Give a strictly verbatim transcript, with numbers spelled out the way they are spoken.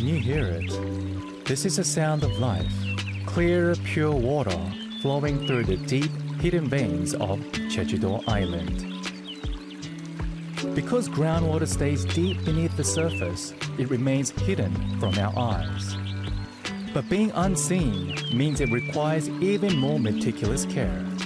Can you hear it? This is the sound of life. Clear, pure water flowing through the deep, hidden veins of Jeju-do Island. Because groundwater stays deep beneath the surface, it remains hidden from our eyes. But being unseen means it requires even more meticulous care.